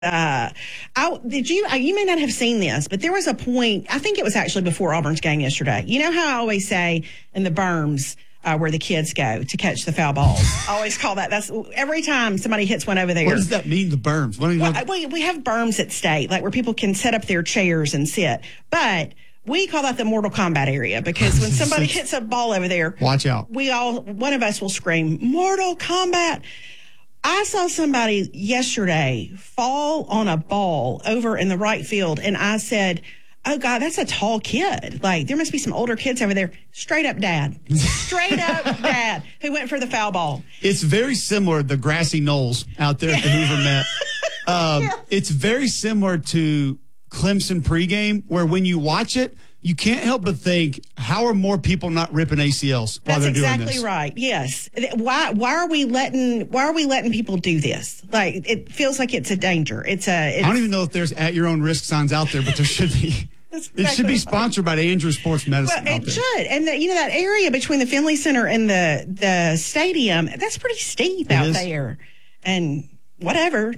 You may not have seen this, but there was a point, I think it was actually before Auburn's game yesterday. You know how I always say in the berms where the kids go to catch the foul balls? I always call that's every time somebody hits one over there. What does that mean, the berms? We have berms at State, like where people can set up their chairs and sit. But we call that the Mortal Kombat area because when somebody hits a ball over there, watch out. One of us will scream, Mortal Kombat. I saw somebody yesterday fall on a ball over in the right field, and I said, oh, God, that's a tall kid. Like, there must be some older kids over there. Straight up dad. Straight up dad who went for the foul ball. It's very similar, the grassy knolls out there at the Hoover Met. It's very similar to Clemson pregame, where when you watch it, you can't help but think, how are more people not ripping ACLs while they're doing this? That's exactly right. Yes. Why are we letting people do this? Like, it feels like it's a danger. I don't even know if there's at your own risk signs out there, but there should be. It should be sponsored by the Andrews Sports Medicine. Well, it should. And that area between the Finley Center and the stadium, that's pretty steep out there. And whatever,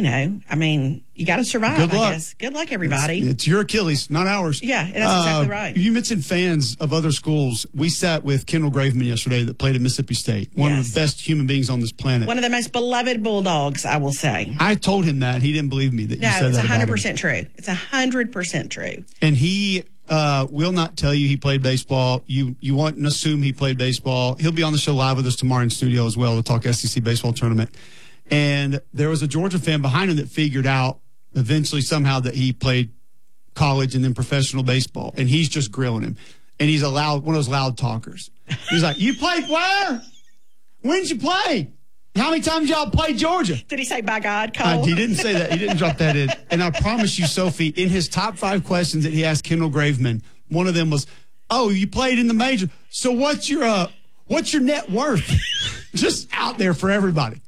you got to survive, Good luck. I guess. Good luck, everybody. It's your Achilles, not ours. Yeah, that's exactly right. You mentioned fans of other schools. We sat with Kendall Graveman yesterday that played at Mississippi State, one of the best human beings on this planet. One of the most beloved Bulldogs, I will say. I told him that. He didn't believe me that you said that. No, it's 100% true. It's 100% true. And he will not tell you he played baseball. You won't assume he played baseball. He'll be on the show live with us tomorrow in studio as well to talk SEC baseball tournament. And there was a Georgia fan behind him that figured out eventually somehow that he played college and then professional baseball. And he's just grilling him. And he's one of those loud talkers. He's like, you played where? When did you play? How many times y'all played Georgia? Did he say, by God, Cole? He didn't say that. He didn't drop that in. And I promise you, Sophie, in his top 5 questions that he asked Kendall Graveman, one of them was, oh, you played in the major. So what's your net worth? Just out there for everybody.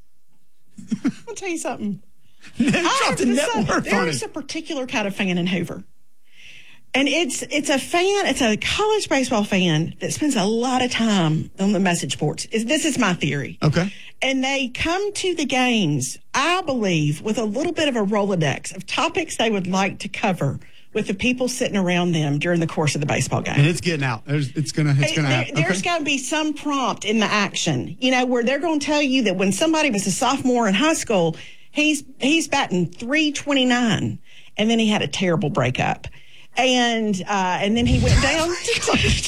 I'll tell you something. There's a particular kind of fan in Hoover. And it's a college baseball fan that spends a lot of time on the message boards. This is my theory. Okay. And they come to the games, I believe, with a little bit of a Rolodex of topics they would like to cover with the people sitting around them during the course of the baseball game. And it's getting out. It's going to happen. There's got to be some prompt in the action, where they're going to tell you that when somebody was a sophomore in high school, he's batting .329, and then he had a terrible breakup. And then he went down to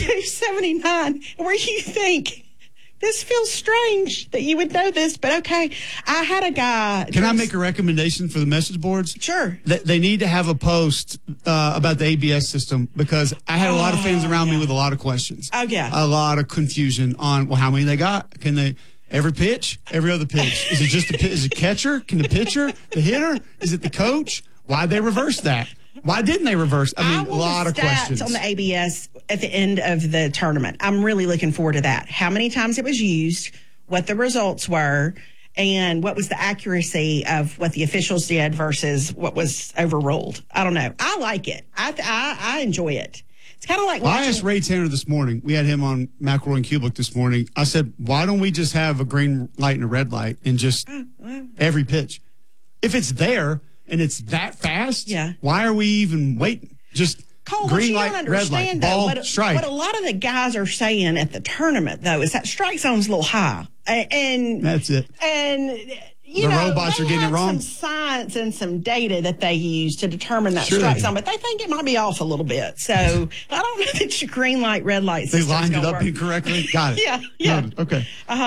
.279, where you think, this feels strange that you would know this, but okay. I had a guy. Can I make a recommendation for the message boards? Sure. They need to have a post about the ABS system, because I had a lot of fans around me with a lot of questions. Oh, yeah. A lot of confusion on, how many they got? Can they, every pitch, every other pitch? Is it just is it catcher? Can the pitcher, the hitter? Is it the coach? Why'd they reverse that? Why didn't they reverse? A lot of questions on the ABS at the end of the tournament. I'm really looking forward to that. How many times it was used, what the results were, and what was the accuracy of what the officials did versus what was overruled. I don't know. I like it. I enjoy it. It's kind of like watching. I asked Ray Tanner this morning. We had him on McElroy and Kubelik this morning. I said, why don't we just have a green light and a red light and just every pitch? If it's there and it's that fast, why are we even waiting? Just Cole, green light, red light, ball, strike. What a lot of the guys are saying at the tournament, though, is that strike zone's a little high. And that's it. And the robots are getting it wrong. Some science and some data that they use to determine that strike zone, but they think it might be off a little bit. So I don't know that your green light, red light system. They lined it up incorrectly. Got it. Yeah. Okay.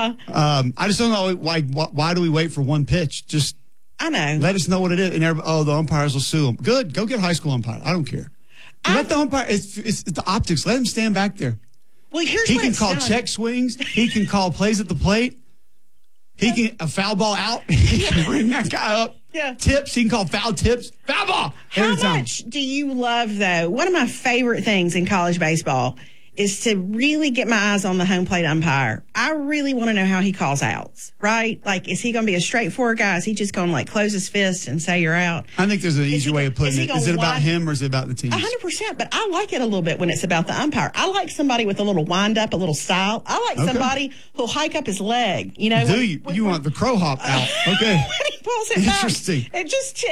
I just don't know why do we wait for one pitch? Just I know. Let us know what it is, and the umpires will sue them. Good. Go get a high school umpire. I don't care. Let the umpire. It's the optics. Let him stand back there. Well, he can call check swings. He can call plays at the plate. He can a foul ball out. He can bring that guy up. Yeah. Tips. He can call foul tips. Foul ball. How much do you love, though? One of my favorite things in college baseball is to really get my eyes on the home plate umpire. I really want to know how he calls outs, right? Like, is he going to be a straightforward guy? Is he just going to close his fist and say you're out? I think there's an easier way of putting it. Is it about him or is it about the team? 100%, but I like it a little bit when it's about the umpire. I like somebody with a little wind up, a little style. I like somebody who'll hike up his leg. Do you? You want the crow hop out. Okay. pulls it back. Interesting. It just